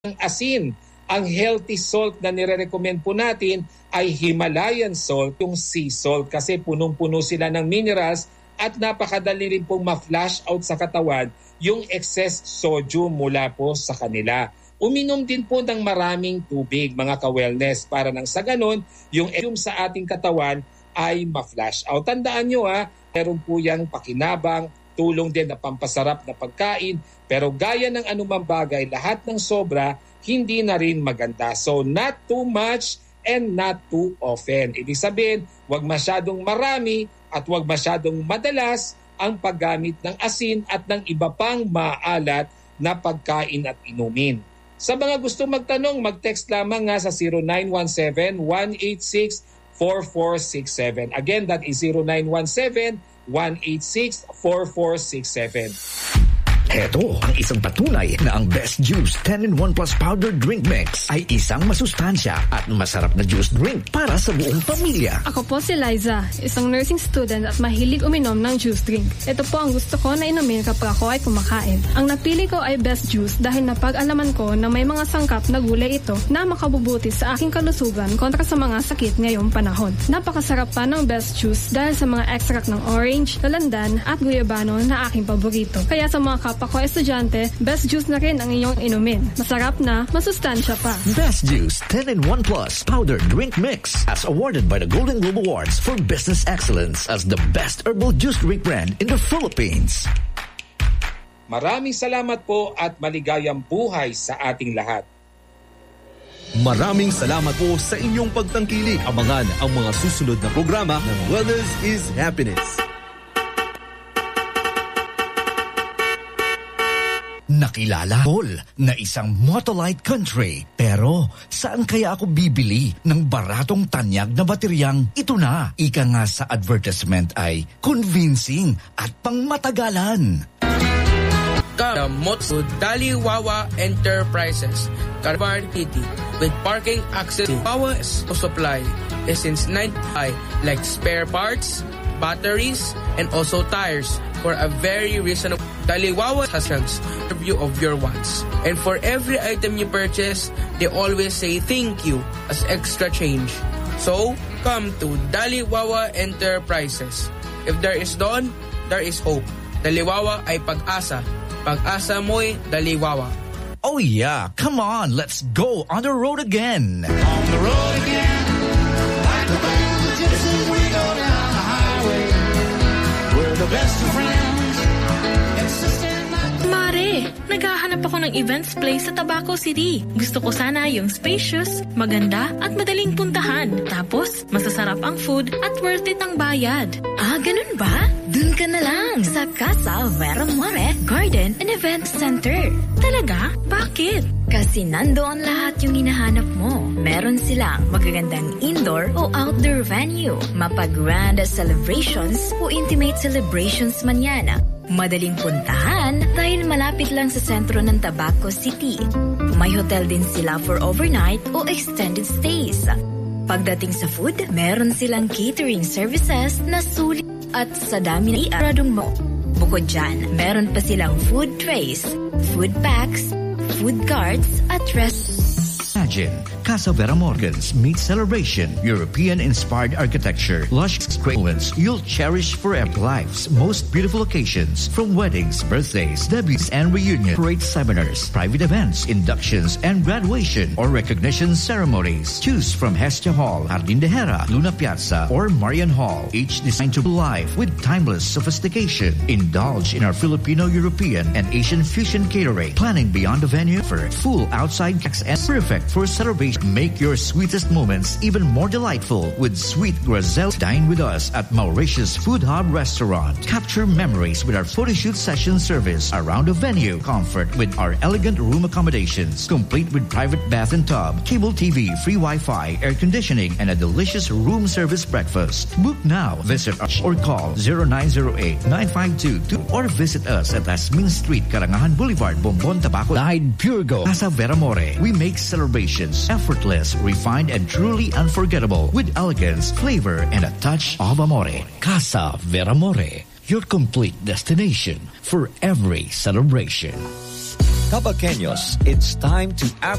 ng asin. Ang healthy salt na nire-recommend po natin ay Himalayan salt, yung sea salt, kasi punong-puno sila ng minerals at napakadali rin pong ma-flush out sa katawan yung excess sodium mula po sa kanila. Uminom din po ng maraming tubig, mga ka-wellness, para nang sa ganon, yung sa ating katawan ay ma-flush out. Tandaan nyo meron po yung pakinabang, tulong din na pampasarap na pagkain, pero gaya ng anumang bagay, lahat ng sobra, hindi na rin maganda. So not too much and not too often. Ibig sabihin, huwag masyadong marami at huwag masyadong madalas ang paggamit ng asin at ng iba pang maalat na pagkain at inumin. Sa mga gusto magtanong, mag-text lamang sa 0917-186-4467. Again, that is 0917-186-4467. Heto ang isang patunay na ang Best Juice 10-in-1 Plus Powder Drink Mix ay isang masustansya at masarap na juice drink para sa buong pamilya. Ako po si Liza, isang nursing student at mahilig uminom ng juice drink. Ito po ang gusto ko na inumin kapag ako ay kumakain. Ang napili ko ay Best Juice dahil napag-alaman ko na may mga sangkap na gulay ito na makabubuti sa aking kalusugan kontra sa mga sakit ngayong panahon. Napakasarap pa ng Best Juice dahil sa mga extract ng orange, lalandan at guyabano na aking paborito. Kaya sa mga ako estudyante, Best Juice na rin ang inyong inumin. Masarap na, masustansya pa. Best Juice 10-in-1 Plus Powder Drink Mix as awarded by the Golden Globe Awards for Business Excellence as the best herbal juice drink brand in the Philippines. Maraming salamat po at maligayang buhay sa ating lahat. Maraming salamat po sa inyong pagtangkilik. Abangan ang mga susunod na programa ng Wellness is Happiness. Nakilala na isang Motolite country. Pero saan kaya ako bibili ng baratong tanyag na bateryang ito na? Ika nga sa advertisement ay convincing at pangmatagalan. Motsu Daliwawa Enterprises, Caravan City, with parking access to power supply is since 95, like spare parts, batteries, and also tires for a very reasonable. Daliwawa has a review of your wants. And for every item you purchase, they always say thank you as extra change. So, come to Daliwawa Enterprises. If there is dawn, there is hope. Daliwawa ay pag-asa. Pag-asa mo'y Daliwawa. Oh yeah, come on, let's go on the road again. On the road again, like the band of gypsies, we go down the highway. We're the best of friends. Mare, naghahanap ako ng events place sa Tabaco City. Gusto ko sana yung spacious, maganda at madaling puntahan. Tapos, masasarap ang food at worth it ang bayad. Ah, ganun ba? Dun ka na lang sa Casa Veramore Garden and Event Center. Talaga? Bakit? Kasi nandoon lahat yung hinahanap mo. Meron silang magagandang indoor o outdoor venue, mapag-grand celebrations o intimate celebrations man yan. Madaling puntahan dahil malapit lang sa sentro ng Tabaco City. May hotel din sila for overnight o extended stays. Pagdating sa food, meron silang catering services na sulit at sa dami na iaradong mo. Bukod dyan, meron pa silang food trays, food packs, food carts at restaurants. Imagine Casa Veramorgan's meat celebration, European-inspired architecture, lush experience you'll cherish forever. Life's most beautiful occasions, from weddings, birthdays, debuts, and reunion, parade seminars, private events, inductions, and graduation or recognition ceremonies. Choose from Hestia Hall, Jardín de Hera, Luna Piazza, or Marian Hall, each designed to be live with timeless sophistication. Indulge in our Filipino, European, and Asian fusion catering, planning beyond the venue for full outside decks and perfect for celebration. Make your sweetest moments even more delightful with Sweet Grazelle. Dine with us at Mauritius Food Hub Restaurant. Capture memories with our photoshoot session service around the venue. Comfort with our elegant room accommodations, complete with private bath and tub, cable TV, free Wi-Fi, air conditioning, and a delicious room service breakfast. Book now. Visit us or call 0908-9522 or visit us at Asmin Street, Karangahan Boulevard, Bombon, Tabaco. Died Pure Go. Casa Veramore. We make celebrations effortless, refined, and truly unforgettable with elegance, flavor, and a touch of amore. Casa Veramore, your complete destination for every celebration. Tabaqueños, it's time to